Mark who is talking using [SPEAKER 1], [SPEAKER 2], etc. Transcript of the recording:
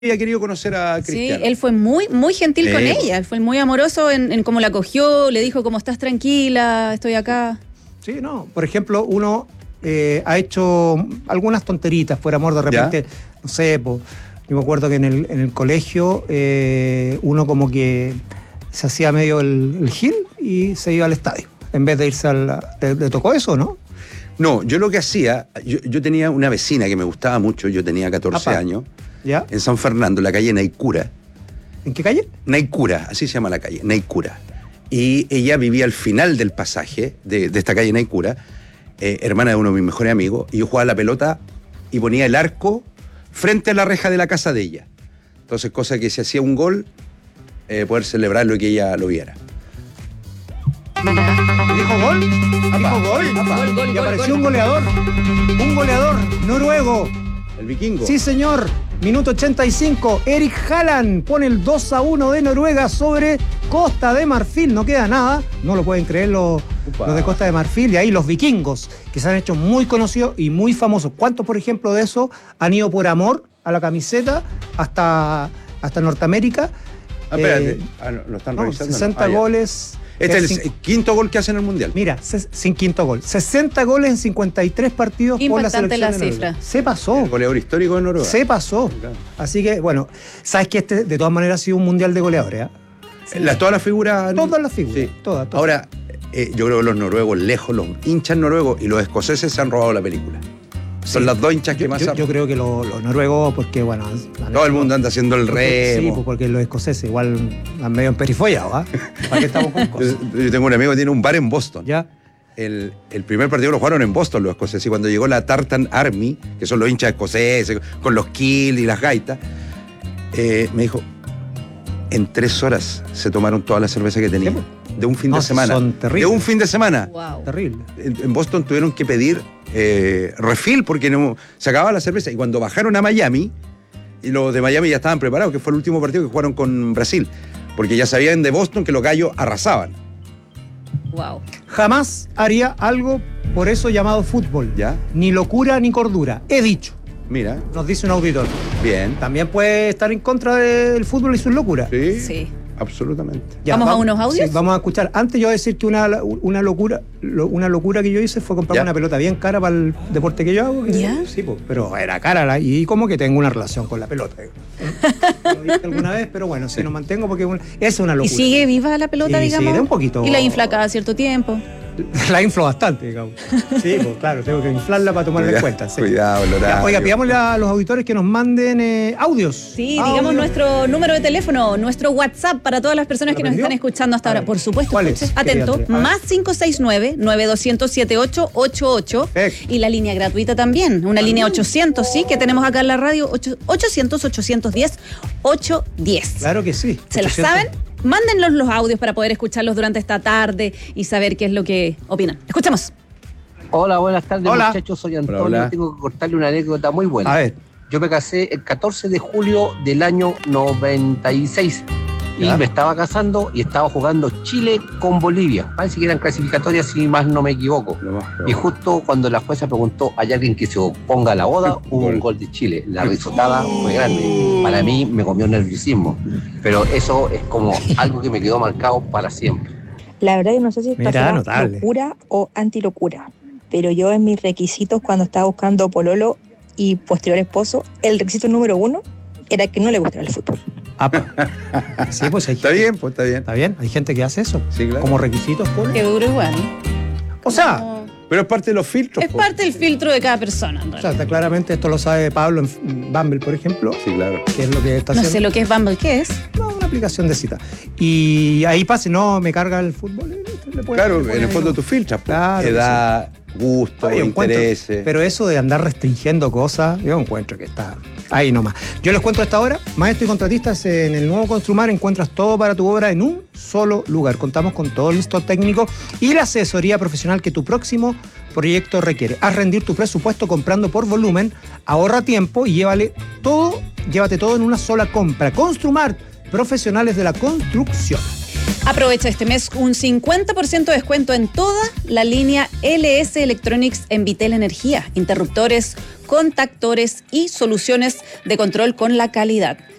[SPEAKER 1] había querido conocer a Cristiano.
[SPEAKER 2] Sí, él fue muy, muy gentil con ella, fue muy amoroso en cómo la acogió, le dijo como estás tranquila, estoy acá.
[SPEAKER 3] Sí, no, por ejemplo, uno ha hecho algunas tonteritas por amor de repente, no sé, yo me acuerdo que en el colegio uno como que se hacía medio el gil y se iba al estadio, en vez de irse ¿le tocó eso, no?
[SPEAKER 1] No, yo lo que hacía, yo tenía una vecina que me gustaba mucho, yo tenía 14 años,
[SPEAKER 3] ¿ya?
[SPEAKER 1] En San Fernando, en la calle Naicura.
[SPEAKER 3] ¿En qué calle?
[SPEAKER 1] Naicura, así se llama la calle, Naicura. Y ella vivía al final del pasaje de esta calle Naicura, hermana de uno de mis mejores amigos, y yo jugaba la pelota y ponía el arco frente a la reja de la casa de ella. Entonces, cosa que si hacía un gol, poder celebrarlo y que ella lo viera.
[SPEAKER 3] ¿Dijo gol? ¿Dijo gol?
[SPEAKER 2] Gol,
[SPEAKER 3] y apareció un goleador noruego.
[SPEAKER 1] ¿El vikingo?
[SPEAKER 3] Sí, señor. Minuto 85, Erik Haaland pone el 2-1 de Noruega sobre Costa de Marfil. No queda nada, no lo pueden creer los de Costa de Marfil. Y ahí los vikingos, que se han hecho muy conocidos y muy famosos. ¿Cuántos, por ejemplo, de esos han ido por amor a la camiseta hasta Norteamérica?
[SPEAKER 1] Espérate, lo están revisando.
[SPEAKER 3] 60 goles.
[SPEAKER 1] Este es el quinto gol que hace en el Mundial.
[SPEAKER 3] Mira, sin quinto gol. 60 goles en 53 partidos por la selección
[SPEAKER 2] la
[SPEAKER 3] de Noruega.
[SPEAKER 2] cifra.
[SPEAKER 3] Se pasó.
[SPEAKER 1] El goleador histórico de Noruega.
[SPEAKER 3] Se pasó. Claro. Así que, bueno, sabes que de todas maneras ha sido un Mundial de goleadores, ¿eh?
[SPEAKER 1] Sí. Todas las figuras.
[SPEAKER 3] Todas las figuras. Sí. Todas.
[SPEAKER 1] Ahora, yo creo que los noruegos, lejos, los hinchas noruegos y los escoceses se han robado la película. Son las dos hinchas que más
[SPEAKER 3] yo creo que los noruegos, porque bueno...
[SPEAKER 1] Todo el mundo anda haciendo el remo.
[SPEAKER 3] Sí, porque los escoceses igual han medio emperifollado, ¿ah? ¿Para qué estamos con cosas?
[SPEAKER 1] Yo tengo un amigo que tiene un bar en Boston.
[SPEAKER 3] ¿Ya?
[SPEAKER 1] El primer partido lo jugaron en Boston los escoceses, y cuando llegó la Tartan Army, que son los hinchas escoceses, con los kills y las gaitas, me dijo, en 3 horas se tomaron toda la cerveza que tenían. De un fin de semana.
[SPEAKER 3] Son terribles.
[SPEAKER 1] De un fin de semana.
[SPEAKER 2] Wow.
[SPEAKER 3] Terrible.
[SPEAKER 1] En Boston tuvieron que pedir refill porque no, se acababa la cerveza. Y cuando bajaron a Miami, y los de Miami ya estaban preparados, que fue el último partido que jugaron con Brasil, porque ya sabían de Boston que los gallos arrasaban.
[SPEAKER 2] Wow.
[SPEAKER 3] Jamás haría algo por eso llamado fútbol.
[SPEAKER 1] ¿Ya?
[SPEAKER 3] Ni locura ni cordura. He dicho.
[SPEAKER 1] Mira.
[SPEAKER 3] Nos dice un auditor.
[SPEAKER 1] Bien.
[SPEAKER 3] También puede estar en contra del fútbol y sus locuras.
[SPEAKER 1] Sí. Absolutamente.
[SPEAKER 2] Ya, ¿Vamos a unos audios?
[SPEAKER 3] Sí, vamos a escuchar. Antes yo voy a decir que una locura que yo hice fue comprar una pelota bien cara para el deporte que yo hago.
[SPEAKER 2] ¿Ya?
[SPEAKER 3] Sí, pero era cara y como que tengo una relación con la pelota. Lo dije alguna vez, pero bueno, si no mantengo porque es una locura.
[SPEAKER 2] ¿Y sigue viva la pelota, digamos?
[SPEAKER 3] Sí, un poquito.
[SPEAKER 2] ¿Y la infla cada cierto tiempo?
[SPEAKER 3] La inflo bastante, digamos. Sí, pues claro, tengo que inflarla para tomarla en cuenta. Sí.
[SPEAKER 1] Cuidado, Lorario.
[SPEAKER 3] Oiga, pidámosle a los auditores que nos manden audios.
[SPEAKER 2] Sí, digamos nuestro número de teléfono, nuestro WhatsApp para todas las personas que nos están escuchando hasta ahora. Por supuesto,
[SPEAKER 3] ¿cuál es?
[SPEAKER 2] Atento, más 569-9200-7888 y la línea gratuita también, una línea 800, sí, que tenemos acá en la radio, 800-810-810.
[SPEAKER 3] Claro que sí.
[SPEAKER 2] ¿Se las saben? Mándenlos los audios para poder escucharlos durante esta tarde y saber qué es lo que opinan. Escuchemos.
[SPEAKER 4] Hola, buenas tardes, muchachos. Soy Antonio.
[SPEAKER 1] Hola.
[SPEAKER 4] Tengo que contarle una anécdota muy buena.
[SPEAKER 3] A ver.
[SPEAKER 4] Yo me casé el 14 de julio del año 96 y me estaba casando y estaba jugando Chile con Bolivia. Parece que eran clasificatorias, si más no me equivoco. Y justo cuando la jueza preguntó, ¿hay alguien que se oponga a la boda? Hubo un gol de Chile. La risotada fue grande. Para mí me comió nerviosismo. Pero eso es como algo que me quedó marcado para siempre.
[SPEAKER 5] La verdad yo no sé si esto será locura o antilocura, pero yo en mis requisitos cuando estaba buscando pololo y posterior esposo, el requisito número 1 era que no le gustara el fútbol.
[SPEAKER 3] Sí, pues
[SPEAKER 1] está bien, pues está bien.
[SPEAKER 3] Está bien, hay gente que hace eso.
[SPEAKER 1] Sí, claro.
[SPEAKER 3] Como requisitos, Polo.
[SPEAKER 2] Qué duro igual.
[SPEAKER 3] O sea,
[SPEAKER 1] pero es parte de los filtros.
[SPEAKER 2] Es parte del filtro de cada persona.
[SPEAKER 3] O sea, está claramente esto lo sabe Pablo en Bumble, por ejemplo.
[SPEAKER 1] Sí, claro.
[SPEAKER 3] Que es lo que está
[SPEAKER 2] No
[SPEAKER 3] haciendo.
[SPEAKER 2] sé lo que es Bumble, ¿qué es?
[SPEAKER 3] No, una aplicación de cita. Y ahí pasa, no, me carga el fútbol.
[SPEAKER 1] Claro, en el fondo tú filtras.
[SPEAKER 3] Claro,
[SPEAKER 1] edad, gusto, intereses.
[SPEAKER 3] Pero eso de andar restringiendo cosas, yo encuentro que está ahí nomás. Yo les cuento a esta hora, Maestro y Contratistas, en el nuevo Construmar encuentras todo para tu obra en un solo lugar. Contamos con todo el listo técnico y la asesoría profesional que tu próximo proyecto requiere. Haz rendir tu presupuesto comprando por volumen, ahorra tiempo y llévate todo en una sola compra. Construmar, profesionales de la construcción.
[SPEAKER 2] Aprovecha este mes un 50% de descuento en toda la línea LS Electronics en Vitel Energía. Interruptores, contactores y soluciones de control con la calidad.